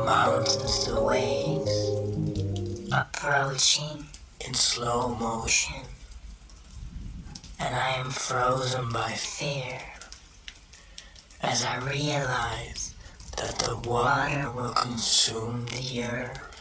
mountains, the waves, approaching in slow motion, and I am frozen by fear as I realize that the water will consume the earth.